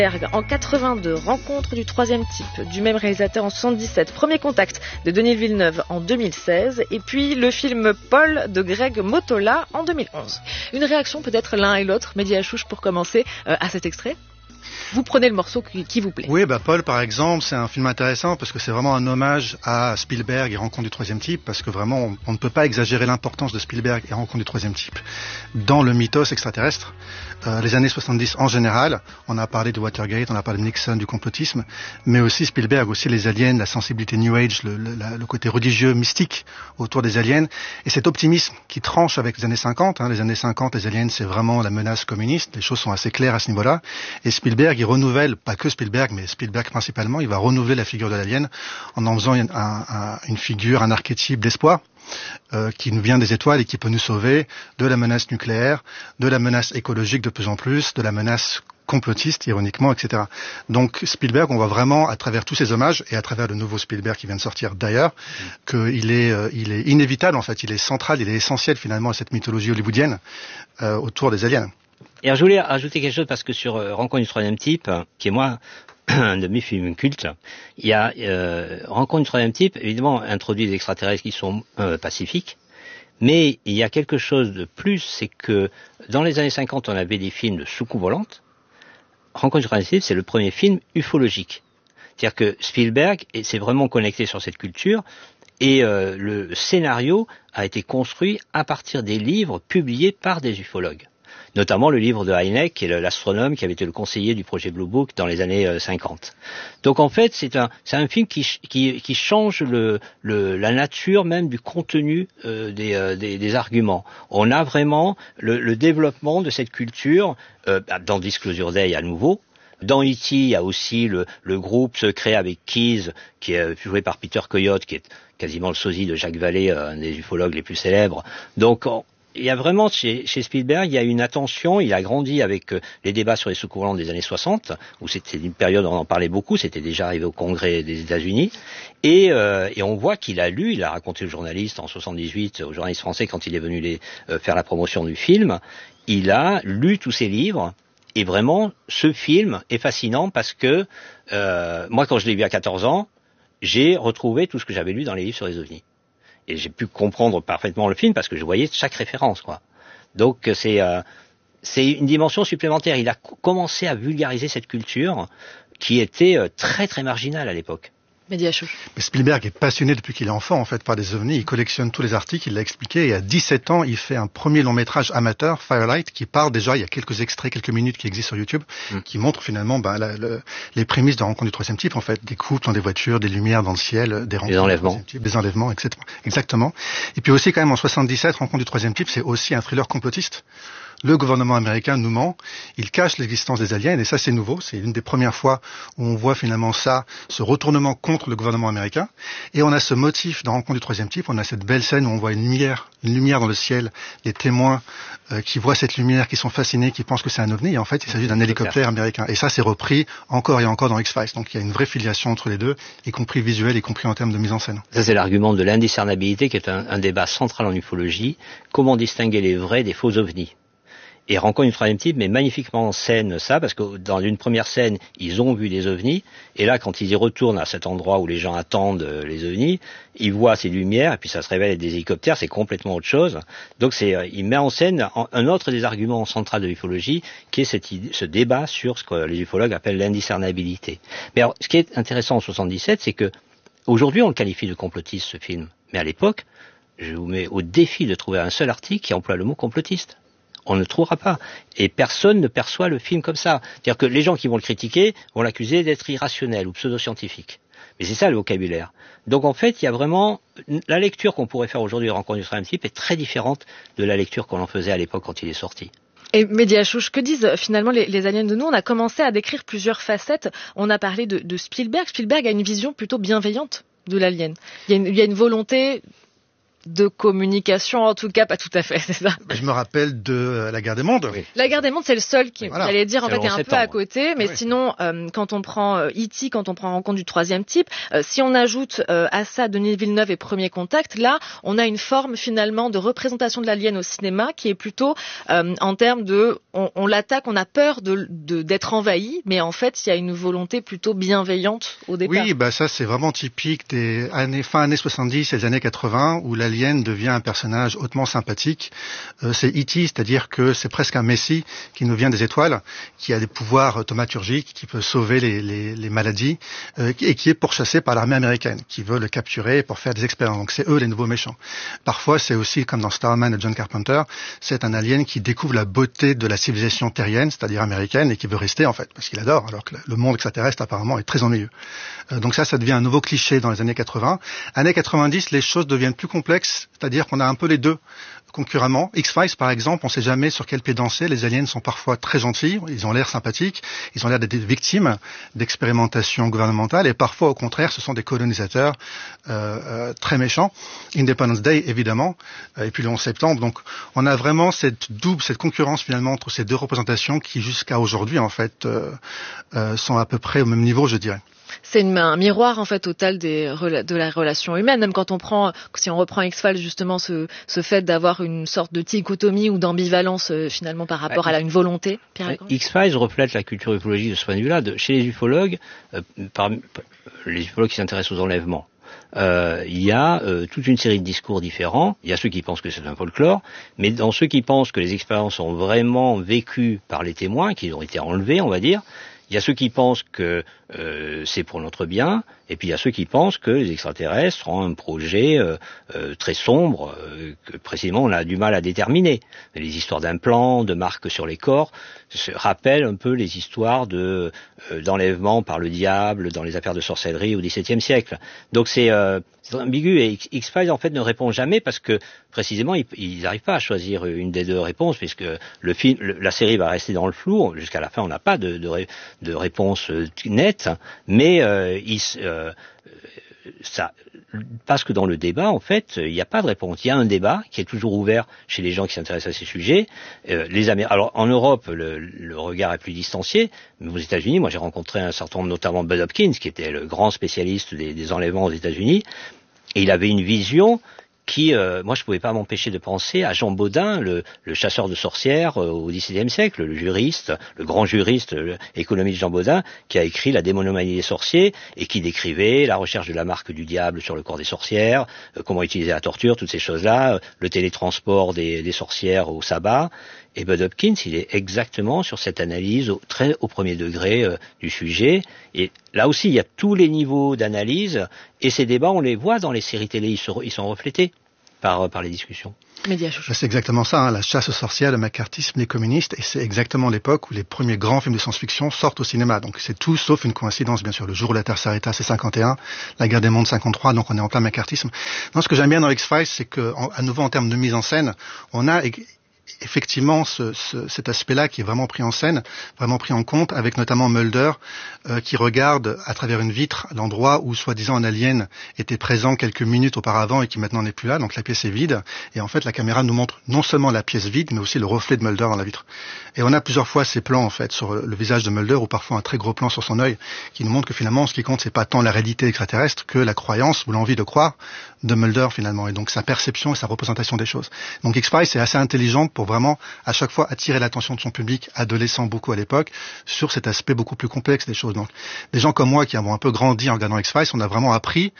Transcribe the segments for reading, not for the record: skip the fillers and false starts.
En 82, Rencontre du troisième type, du même réalisateur en 77, Premier contact de Denis Villeneuve en 2016, et puis le film Paul de Greg Mottola en 2011. Une réaction peut-être l'un et l'autre, Mehdi Hachouch pour commencer, à cet extrait. Vous prenez le morceau qui vous plaît. Oui, Paul, par exemple, c'est un film intéressant parce que c'est vraiment un hommage à Spielberg et Rencontre du troisième type, parce que vraiment, on ne peut pas exagérer l'importance de Spielberg et Rencontre du troisième type dans le mythos extraterrestre. Les années 70 en général, on a parlé de Watergate, on a parlé de Nixon, du complotisme, mais aussi Spielberg, aussi les aliens, la sensibilité New Age, le côté religieux, mystique autour des aliens, et cet optimisme qui tranche avec les années 50. Les années 50, les aliens, c'est vraiment la menace communiste, les choses sont assez claires à ce niveau-là, et Spielberg, il renouvelle, pas que Spielberg, mais Spielberg principalement, il va renouveler la figure de l'alien en faisant une figure, un archétype d'espoir qui nous vient des étoiles et qui peut nous sauver de la menace nucléaire, de la menace écologique de plus en plus, de la menace complotiste, ironiquement, etc. Donc Spielberg, on voit vraiment à travers tous ces hommages et à travers le nouveau Spielberg qui vient de sortir d'ailleurs, qu'il est inévitable en fait, il est central, il est essentiel finalement à cette mythologie hollywoodienne autour des aliens. Et alors, je voulais ajouter quelque chose parce que sur Rencontre du troisième type, qui est moi un de mes films cultes, il y a Rencontre du troisième type, évidemment introduit des extraterrestres qui sont pacifiques, mais il y a quelque chose de plus, c'est que dans les années 50, on avait des films de soucoupes volantes. Rencontre du troisième type, c'est le premier film ufologique. C'est-à-dire que Spielberg s'est vraiment connecté sur cette culture et le scénario a été construit à partir des livres publiés par des ufologues. Notamment le livre de Hynek, qui est l'astronome qui avait été le conseiller du projet Blue Book dans les années 50. Donc en fait, c'est un film qui change la nature même du contenu des arguments. On a vraiment le développement de cette culture dans Disclosure Day à nouveau. Dans E.T., il y a aussi le groupe secret avec Keys, qui est joué par Peter Coyote, qui est quasiment le sosie de Jacques Vallée, un des ufologues les plus célèbres. Donc il y a vraiment, chez Spielberg, il y a une attention, il a grandi avec les débats sur les soucoupes volantes des années 60, où c'était une période où on en parlait beaucoup, c'était déjà arrivé au Congrès des États-Unis, et on voit qu'il a lu, il a raconté aux journalistes en 78, aux journalistes français quand il est venu faire la promotion du film, il a lu tous ces livres, et vraiment, ce film est fascinant parce que, moi quand je l'ai vu à 14 ans, j'ai retrouvé tout ce que j'avais lu dans les livres sur les ovnis. Et j'ai pu comprendre parfaitement le film parce que je voyais chaque référence, quoi. Donc c'est une dimension supplémentaire. Il a commencé à vulgariser cette culture qui était très très marginale à l'époque. Mehdi Hachouch. Mais Spielberg est passionné depuis qu'il est enfant en fait par des ovnis, il collectionne tous les articles, il l'a expliqué, et à 17 ans il fait un premier long métrage amateur, Firelight, qui parle déjà, il y a quelques extraits, quelques minutes qui existent sur YouTube, qui montrent finalement les prémices de Rencontre du troisième type en fait, des coupes dans des voitures, des lumières dans le ciel, des rencontres des enlèvements, etc. Exactement. Et puis aussi quand même en 77, Rencontre du troisième type, c'est aussi un thriller complotiste. Le gouvernement américain nous ment, il cache l'existence des aliens, et ça c'est nouveau, c'est une des premières fois où on voit finalement ça, ce retournement contre le gouvernement américain, et on a ce motif dans Rencontre du troisième type, on a cette belle scène où on voit une lumière dans le ciel, les témoins qui voient cette lumière, qui sont fascinés, qui pensent que c'est un ovni, et en fait il s'agit d'un hélicoptère américain, et ça c'est repris encore et encore dans X-Files, donc il y a une vraie filiation entre les deux, y compris visuelle, y compris en termes de mise en scène. Ça c'est l'argument de l'indiscernabilité qui est un débat central en ufologie, comment distinguer les vrais des faux ovnis. Et Rencontre du troisième type met magnifiquement en scène ça, parce que dans une première scène, ils ont vu des ovnis, et là, quand ils y retournent à cet endroit où les gens attendent les ovnis, ils voient ces lumières, et puis ça se révèle être des hélicoptères, c'est complètement autre chose. Donc il met en scène un autre des arguments centraux de l'ufologie, qui est ce débat sur ce que les ufologues appellent l'indiscernabilité. Mais alors, ce qui est intéressant en 77, c'est que aujourd'hui, on le qualifie de complotiste, ce film. Mais à l'époque, je vous mets au défi de trouver un seul article qui emploie le mot complotiste. On ne trouvera pas. Et personne ne perçoit le film comme ça. C'est-à-dire que les gens qui vont le critiquer vont l'accuser d'être irrationnel ou pseudo-scientifique. Mais c'est ça le vocabulaire. Donc en fait, il y a vraiment... La lecture qu'on pourrait faire aujourd'hui de Rencontre du troisième type est très différente de la lecture qu'on en faisait à l'époque quand il est sorti. Et Mehdi Hachouch, que disent finalement les aliens de nous? On a commencé à décrire plusieurs facettes. On a parlé de Spielberg. Spielberg a une vision plutôt bienveillante de l'alien. Il y a une volonté de communication, en tout cas pas tout à fait, c'est ça. Je me rappelle de La Guerre des Mondes. Oui. La Guerre des Mondes, c'est le seul qui, voilà. j'allais dire, en C'est fait, est un peu à côté, mais sinon, quand on prend E.T., quand on prend Rencontre du troisième type, si on ajoute à ça Denis Villeneuve et Premier Contact, là, on a une forme finalement de représentation de l'alien au cinéma qui est plutôt en termes de, on l'attaque, on a peur d'être envahi, mais en fait, il y a une volonté plutôt bienveillante au départ. Oui, ça c'est vraiment typique des années 70 et des années 80 où l'alien devient un personnage hautement sympathique. C'est E.T., c'est-à-dire que c'est presque un messie qui nous vient des étoiles, qui a des pouvoirs thaumaturgiques, qui peut sauver les maladies et qui est pourchassé par l'armée américaine, qui veut le capturer pour faire des expériences. Donc c'est eux les nouveaux méchants. Parfois c'est aussi, comme dans Starman de John Carpenter, c'est un alien qui découvre la beauté de la civilisation terrienne, c'est-à-dire américaine, et qui veut rester en fait, parce qu'il adore, alors que le monde extraterrestre apparemment est très ennuyeux. Donc ça devient un nouveau cliché dans les années 80. Années 90, les choses deviennent plus complexes, c'est-à-dire qu'on a un peu les deux concurremment. X-Files, par exemple, on ne sait jamais sur quel pied danser. Les aliens sont parfois très gentils, ils ont l'air sympathiques, ils ont l'air d'être des victimes d'expérimentations gouvernementales, et parfois, au contraire, ce sont des colonisateurs très méchants. Independence Day, évidemment, et puis le 11 septembre. Donc, on a vraiment cette concurrence finalement entre ces deux représentations qui, jusqu'à aujourd'hui, en fait, sont à peu près au même niveau, je dirais. C'est un miroir en fait total de la relation humaine. Même quand si on reprend X-Files justement ce fait d'avoir une sorte de dichotomie ou d'ambivalence finalement par rapport à une volonté. X-Files reflète la culture ufologique de ce point de vue-là. Chez les ufologues, les ufologues qui s'intéressent aux enlèvements, il y a toute une série de discours différents. Il y a ceux qui pensent que c'est un folklore, mais dans ceux qui pensent que les expériences sont vraiment vécues par les témoins, qu'ils ont été enlevés, on va dire. Il y a ceux qui pensent que c'est pour notre bien, et puis il y a ceux qui pensent que les extraterrestres ont un projet très sombre, que précisément on a du mal à déterminer. Les histoires d'implants, de marques sur les corps, rappellent un peu les histoires d'enlèvement par le diable dans les affaires de sorcellerie au XVIIe siècle. Donc c'est ambigu, et X-Files en fait ne répond jamais parce que précisément ils n'arrivent pas à choisir une des deux réponses, puisque la série va rester dans le flou. Jusqu'à la fin on n'a pas de réponse nette, mais parce que dans le débat, en fait, il n'y a pas de réponse. Il y a un débat qui est toujours ouvert chez les gens qui s'intéressent à ces sujets. Alors, en Europe, le regard est plus distancié, mais aux États-Unis, moi j'ai rencontré un certain nombre, notamment Bud Hopkins, qui était le grand spécialiste des enlèvements aux États-Unis, et il avait une vision qui, moi je pouvais pas m'empêcher de penser à Jean Bodin, le chasseur de sorcières au XVIIe siècle, le grand juriste économiste Jean Bodin, qui a écrit La démonomanie des sorciers, et qui décrivait la recherche de la marque du diable sur le corps des sorcières, comment utiliser la torture, toutes ces choses-là, le télétransport des sorcières au sabbat. Et Bud Hopkins, il est exactement sur cette analyse très au premier degré du sujet. Et là aussi, il y a tous les niveaux d'analyse, et ces débats, on les voit dans les séries télé, ils sont reflétés par les discussions. C'est exactement ça, la chasse aux sorcières, le macartisme, les communistes, et c'est exactement l'époque où les premiers grands films de science-fiction sortent au cinéma. Donc c'est tout sauf une coïncidence, bien sûr. Le jour où la Terre s'arrêta, c'est 51, La Guerre des Mondes 53, donc on est en plein macartisme. Non, ce que j'aime bien dans X-Files, c'est que, à nouveau en termes de mise en scène, on a effectivement cet aspect-là qui est vraiment pris en scène, vraiment pris en compte, avec notamment Mulder qui regarde à travers une vitre l'endroit où soi-disant un alien était présent quelques minutes auparavant et qui maintenant n'est plus là, donc la pièce est vide, et en fait la caméra nous montre non seulement la pièce vide, mais aussi le reflet de Mulder dans la vitre. Et on a plusieurs fois ces plans en fait sur le visage de Mulder, ou parfois un très gros plan sur son œil, qui nous montre que finalement ce qui compte c'est pas tant la réalité extraterrestre que la croyance ou l'envie de croire de Mulder finalement, et donc sa perception et sa représentation des choses. Donc X-Files c'est assez intelligent pour vraiment à chaque fois attirer l'attention de son public, adolescent beaucoup à l'époque, sur cet aspect beaucoup plus complexe des choses. Donc des gens comme moi qui avons un peu grandi en regardant X-Files, on a vraiment appris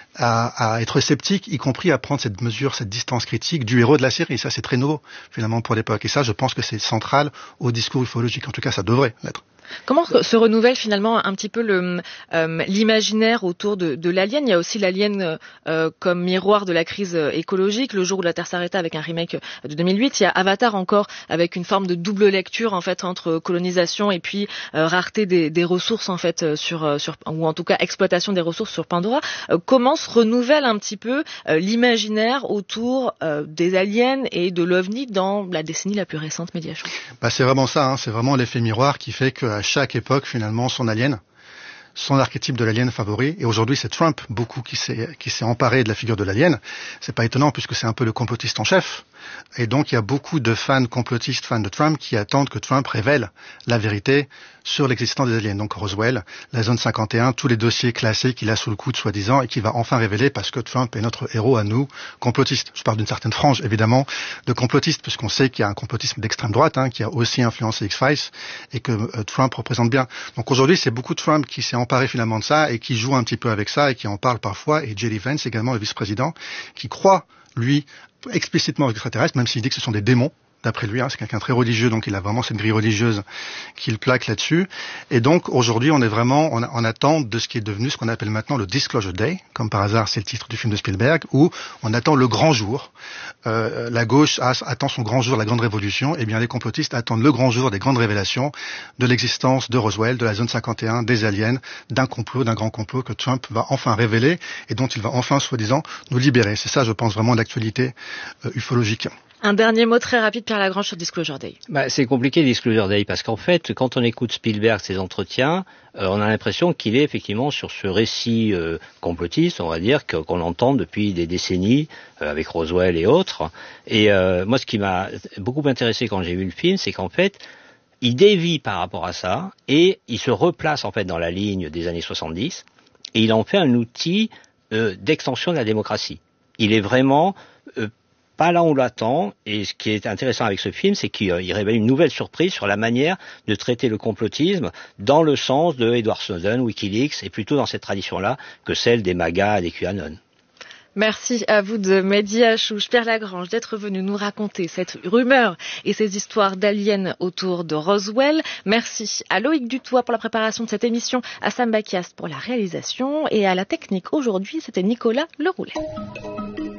à être sceptique, y compris à prendre cette mesure, cette distance critique du héros de la série. Ça c'est très nouveau finalement pour l'époque, et ça je pense que c'est central au discours ufologique, en tout cas ça devrait l'être. Comment se renouvelle finalement un petit peu l'imaginaire autour de l'alien? Il y a aussi l'alien comme miroir de la crise écologique, Le jour où la Terre s'arrêta avec un remake de 2008. Il y a Avatar encore avec une forme de double lecture en fait entre colonisation et puis rareté des ressources en fait ou en tout cas exploitation des ressources sur Pandora. Comment se renouvelle un petit peu l'imaginaire autour des aliens et de l'OVNI dans la décennie la plus récente Mediachou? C'est vraiment ça, c'est vraiment l'effet miroir qui fait qu'à chaque époque finalement son alien. son archétype de l'alien favori. Et aujourd'hui, c'est Trump, beaucoup, qui s'est emparé de la figure de l'alien. C'est pas étonnant, puisque c'est un peu le complotiste en chef. Et donc, il y a beaucoup de fans complotistes, fans de Trump, qui attendent que Trump révèle la vérité sur l'existence des aliens. Donc, Roswell, la zone 51, tous les dossiers classés qu'il a sous le coude, soi-disant, et qu'il va enfin révéler parce que Trump est notre héros à nous, complotistes. Je parle d'une certaine frange, évidemment, de complotistes, puisqu'on sait qu'il y a un complotisme d'extrême droite, qui a aussi influencé X-Files, et que Trump représente bien. Donc, aujourd'hui, c'est beaucoup Trump qui s'est emparé finalement de ça, et qui joue un petit peu avec ça, et qui en parle parfois, et J.D. Vance, également le vice-président, qui croit, lui, explicitement aux extraterrestres, même s'il dit que ce sont des démons. D'après lui, c'est quelqu'un de très religieux, donc il a vraiment cette grille religieuse qu'il plaque là-dessus. Et donc, aujourd'hui, on est vraiment en attente de ce qui est devenu ce qu'on appelle maintenant le Disclosure Day, comme par hasard, c'est le titre du film de Spielberg, où on attend le grand jour. La gauche attend son grand jour, la grande révolution, et bien les complotistes attendent le grand jour des grandes révélations de l'existence de Roswell, de la zone 51, des aliens, d'un complot, d'un grand complot que Trump va enfin révéler, et dont il va enfin, soi-disant, nous libérer. C'est ça, je pense, vraiment l'actualité ufologique. Un dernier mot très rapide, Pierre Lagrange, sur Disclosure Day. C'est compliqué, Disclosure Day, parce qu'en fait, quand on écoute Spielberg, ses entretiens, on a l'impression qu'il est effectivement sur ce récit complotiste, on va dire, qu'on entend depuis des décennies, avec Roswell et autres. Et moi, ce qui m'a beaucoup intéressé quand j'ai vu le film, c'est qu'en fait, il dévie par rapport à ça, et il se replace en fait dans la ligne des années 70, et il en fait un outil d'extension de la démocratie. Il est vraiment pas là où on l'attend, et ce qui est intéressant avec ce film, c'est qu'il révèle une nouvelle surprise sur la manière de traiter le complotisme dans le sens de Edward Snowden, WikiLeaks, et plutôt dans cette tradition-là que celle des MAGA et des QAnon. Merci à vous de Mehdi Hachouch, Pierre Lagrange, d'être venu nous raconter cette rumeur et ces histoires d'aliens autour de Roswell. Merci à Loïc Dutoit pour la préparation de cette émission, à Sam Bakiast pour la réalisation, et à la technique aujourd'hui, c'était Nicolas Leroulet.